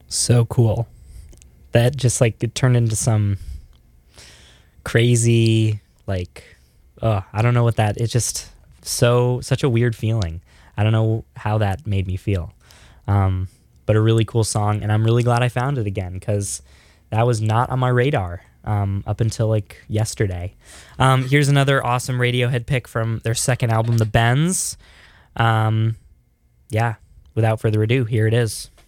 So cool. That just like it turned into some crazy like I don't know what that it's just such a weird feeling. I don't know how that made me feel. But a really cool song, and I'm really glad I found it again because that was not on my radar up until like yesterday. Here's another awesome Radiohead pick from their second album, The Bends. Yeah, without further ado, here it is.